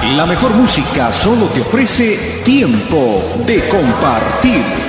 La mejor música solo te ofrece tiempo de compartir.